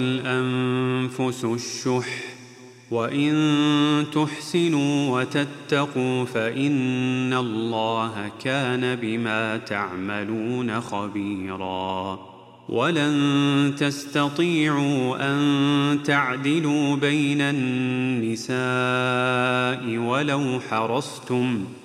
الأنفس الشح وإن تحسنوا وتتقوا فإن الله كان بما تعملون خبيرا ولن تستطيعوا أن تعدلوا بين النساء ولو حرصتم